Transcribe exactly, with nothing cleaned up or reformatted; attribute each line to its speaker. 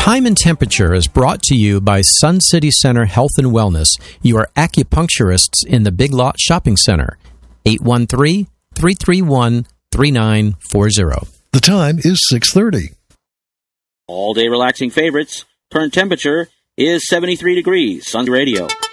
Speaker 1: Time and Temperature is brought to you by Sun City Center Health and Wellness, your acupuncturists in the Big Lot Shopping Center. eight one three, three three one, three nine four zero.
Speaker 2: The time is six thirty.
Speaker 3: All-day relaxing favorites. Current temperature is seventy-three degrees. Sun Radio.